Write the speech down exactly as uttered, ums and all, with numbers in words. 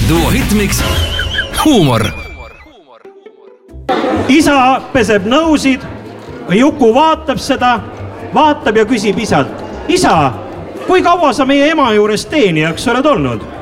Duo Hitmix huumor. Isa peseb nõusid, Juku vaatab seda, vaatab ja küsib isalt. Isa, kui kaua sa meie ema juures teenijaks oled olnud?